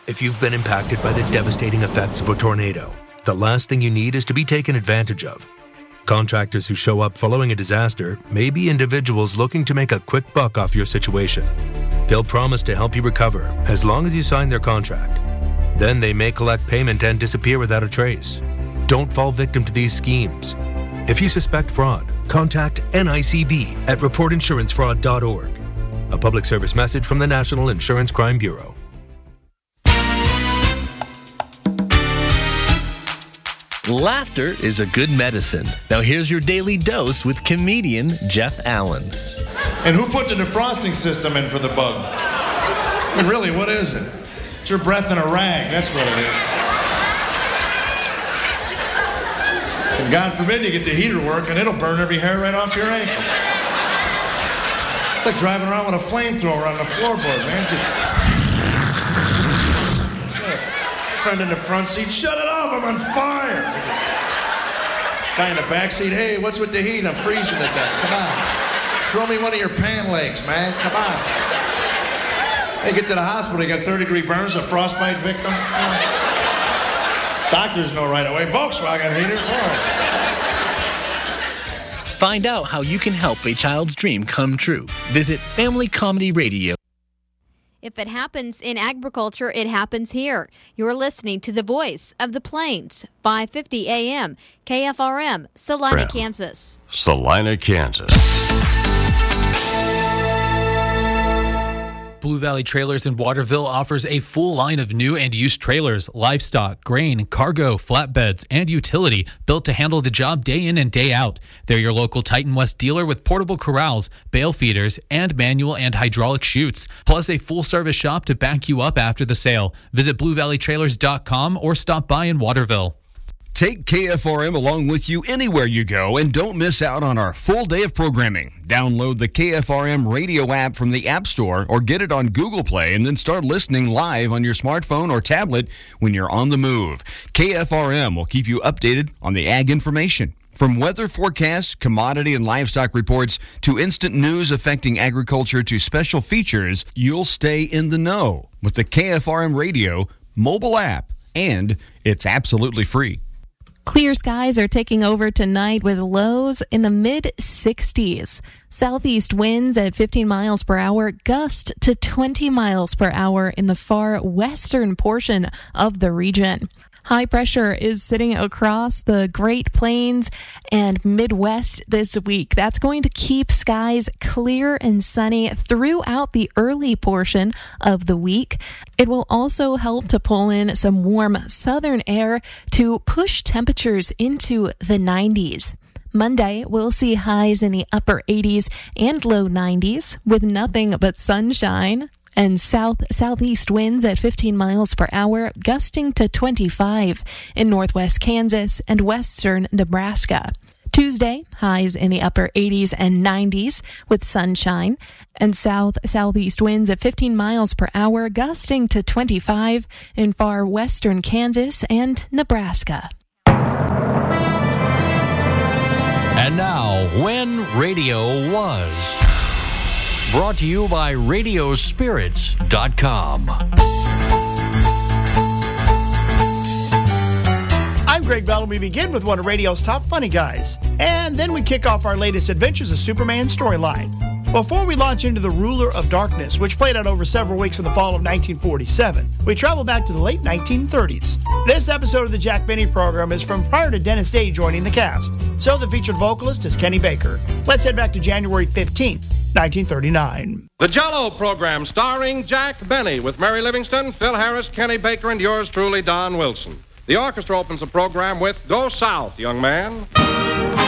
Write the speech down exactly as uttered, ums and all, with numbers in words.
If you've been impacted by the devastating effects of a tornado, the last thing you need is to be taken advantage of. Contractors who show up following a disaster may be individuals looking to make a quick buck off your situation. They'll promise to help you recover as long as you sign their contract. Then they may collect payment and disappear without a trace. Don't fall victim to these schemes. If you suspect fraud, contact N I C B at report insurance fraud dot org. A public service message from the National Insurance Crime Bureau. Laughter is a good medicine. Now here's your daily dose with comedian Jeff Allen. And who put the defrosting system in for the bug? I mean, really, what is it? It's your breath in a rag, that's what it is. And God forbid you get the heater working, it'll burn every hair right off your ankle. It's like driving around with a flamethrower on the floorboard, man. Just... friend in the front seat, shut it off, I'm on fire. Guy in the back seat, hey, what's with the heat? I'm freezing to death. Come on. Throw me one of your pan legs, man. Come on. They get to the hospital, you got third degree burns, a frostbite victim. Doctors know right away. Volkswagen heater. Find out how you can help a child's dream come true. Visit Family Comedy Radio. If it happens in agriculture, it happens here. You're listening to the voice of the Plains, five fifty A M, K F R M, Salina, Ram. Kansas. Salina, Kansas. Blue Valley Trailers in Waterville offers a full line of new and used trailers, livestock, grain, cargo, flatbeds, and utility built to handle the job day in and day out. They're your local Titan West dealer with portable corrals, bale feeders, and manual and hydraulic chutes, plus a full-service shop to back you up after the sale. Visit blue valley trailers dot com or stop by in Waterville. Take K F R M along with you anywhere you go and don't miss out on our full day of programming. Download the K F R M radio app from the App Store or get it on Google Play and then start listening live on your smartphone or tablet when you're on the move. K F R M will keep you updated on the ag information. From weather forecasts, commodity and livestock reports, to instant news affecting agriculture to special features, you'll stay in the know with the K F R M radio mobile app, and it's absolutely free. Clear skies are taking over tonight with lows in the mid sixties. Southeast winds at fifteen miles per hour, gust to twenty miles per hour in the far western portion of the region. High pressure is sitting across the Great Plains and Midwest this week. That's going to keep skies clear and sunny throughout the early portion of the week. It will also help to pull in some warm southern air to push temperatures into the nineties. Monday, we'll see highs in the upper eighties and low nineties with nothing but sunshine. And south-southeast winds at fifteen miles per hour, gusting to twenty-five in northwest Kansas and western Nebraska. Tuesday, highs in the upper eighties and nineties with sunshine, and south-southeast winds at fifteen miles per hour, gusting to twenty-five in far western Kansas and Nebraska. And now, When Radio Was. Brought to you by radio spirits dot com. I'm Greg Bell, and we begin with one of radio's top funny guys. And then we kick off our latest Adventures of Superman storyline. Before we launch into The Ruler of Darkness, which played out over several weeks in the fall of nineteen forty-seven, we travel back to the late nineteen thirties. This episode of the Jack Benny program is from prior to Dennis Day joining the cast, so the featured vocalist is Kenny Baker. Let's head back to January fifteenth, nineteen thirty-nine. The Jell-O program starring Jack Benny with Mary Livingston, Phil Harris, Kenny Baker, and yours truly, Don Wilson. The orchestra opens the program with Go South, Young Man.